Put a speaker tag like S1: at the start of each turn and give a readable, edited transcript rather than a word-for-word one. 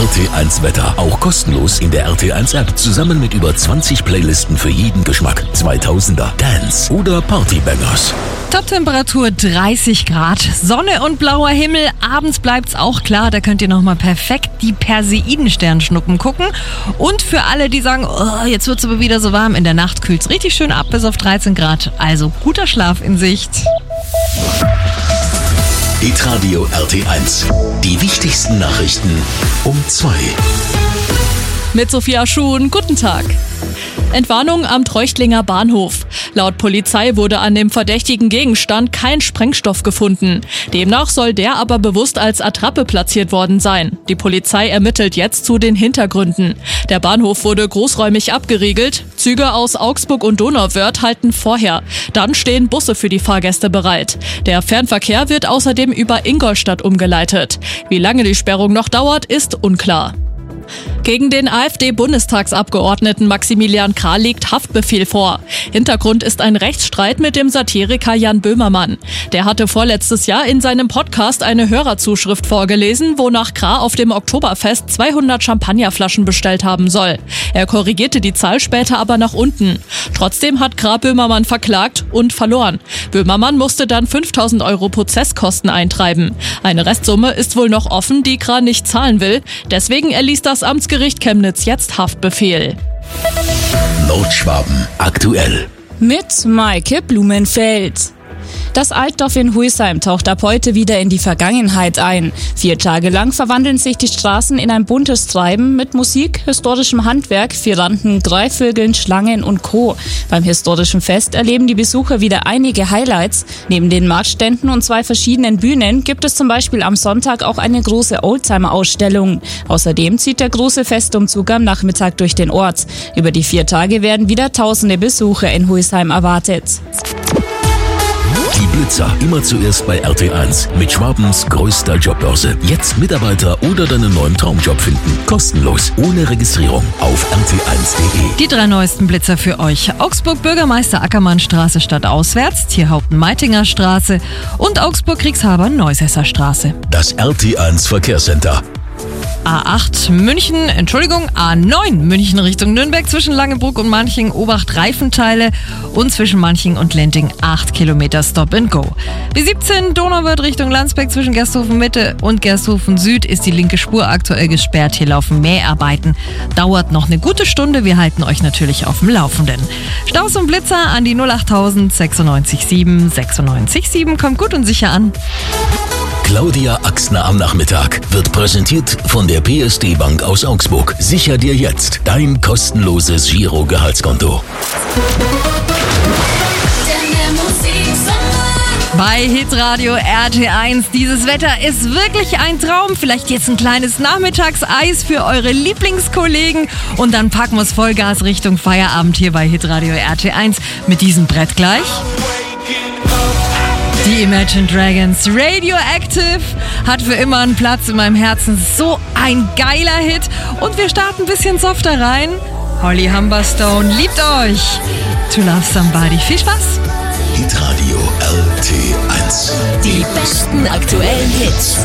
S1: RT1 Wetter. Auch kostenlos in der RT1 App. Zusammen mit über 20 Playlisten für jeden Geschmack. 2000er, Dance oder Partybangers.
S2: Top-Temperatur 30 Grad, Sonne und blauer Himmel. Abends bleibt's auch klar, da könnt ihr nochmal perfekt die Perseidensternschnuppen gucken. Und für alle, die sagen, oh, jetzt wird's aber wieder so warm, in der Nacht kühlt's richtig schön ab bis auf 13 Grad. Also guter Schlaf in Sicht.
S1: Hitradio RT1. Die wichtigsten Nachrichten um 2.
S3: Mit Sophia Schuhn, guten Tag. Entwarnung am Treuchtlinger Bahnhof. Laut Polizei wurde an dem verdächtigen Gegenstand kein Sprengstoff gefunden. Demnach soll der aber bewusst als Attrappe platziert worden sein. Die Polizei ermittelt jetzt zu den Hintergründen. Der Bahnhof wurde großräumig abgeriegelt. Züge aus Augsburg und Donauwörth halten vorher. Dann stehen Busse für die Fahrgäste bereit. Der Fernverkehr wird außerdem über Ingolstadt umgeleitet. Wie lange die Sperrung noch dauert, ist unklar. Gegen den AfD-Bundestagsabgeordneten Maximilian Krah liegt Haftbefehl vor. Hintergrund ist ein Rechtsstreit mit dem Satiriker Jan Böhmermann. Der hatte vorletztes Jahr in seinem Podcast eine Hörerzuschrift vorgelesen, wonach Krah auf dem Oktoberfest 200 Champagnerflaschen bestellt haben soll. Er korrigierte die Zahl später aber nach unten. Trotzdem hat Krah Böhmermann verklagt und verloren. Böhmermann musste dann 5.000 € Prozesskosten eintreiben. Eine Restsumme ist wohl noch offen, die Krah nicht zahlen will. Deswegen erließ das Amtsgericht Chemnitz jetzt Haftbefehl.
S1: Nordschwaben aktuell.
S3: Mit Maike Blumenfeld. Das Altdorf in Huisheim taucht ab heute wieder in die Vergangenheit ein. 4 Tage lang verwandeln sich die Straßen in ein buntes Treiben mit Musik, historischem Handwerk, Firanden, Greifvögeln, Schlangen und Co. Beim historischen Fest erleben die Besucher wieder einige Highlights. Neben den Marktständen und 2 verschiedenen Bühnen gibt es zum Beispiel am Sonntag auch eine große Oldtimer-Ausstellung. Außerdem zieht der große Festumzug am Nachmittag durch den Ort. Über die 4 Tage werden wieder tausende Besucher in Huisheim erwartet.
S1: Die Blitzer immer zuerst bei RT1 mit Schwabens größter Jobbörse. Jetzt Mitarbeiter oder deinen neuen Traumjob finden. Kostenlos, ohne Registrierung auf rt1.de.
S2: Die 3 neuesten Blitzer für euch. Augsburg Bürgermeister Ackermannstraße stadtauswärts, Tierhaupten Meitinger Straße und Augsburg Kriegshaber Neusesser Straße.
S1: Das RT1 Verkehrscenter.
S2: A9 München Richtung Nürnberg zwischen Langebruck und Manching, Obacht Reifenteile und zwischen Manching und Lenting 8 Kilometer Stop and Go. B17 Donauwörth Richtung Landsberg zwischen Gersthofen Mitte und Gersthofen Süd ist die linke Spur aktuell gesperrt. Hier laufen Mäharbeiten. Dauert noch eine gute Stunde. Wir halten euch natürlich auf dem Laufenden. Staus und Blitzer an die 08000 96 7 96 7. Kommt gut und sicher an.
S1: Claudia Axner am Nachmittag wird präsentiert von der PSD Bank aus Augsburg. Sicher dir jetzt dein kostenloses Giro-Gehaltskonto.
S2: Bei Hitradio RT1. Dieses Wetter ist wirklich ein Traum. Vielleicht jetzt ein kleines Nachmittagseis für eure Lieblingskollegen. Und dann packen wir es Vollgas Richtung Feierabend hier bei Hitradio RT1 mit diesem Brett gleich. Die Imagine Dragons Radioactive hat für immer einen Platz in meinem Herzen. So ein geiler Hit. Und wir starten ein bisschen softer rein. Holly Humberstone liebt euch. To Love Somebody. Viel Spaß.
S1: Hitradio RT1.
S4: Die besten aktuellen Hits.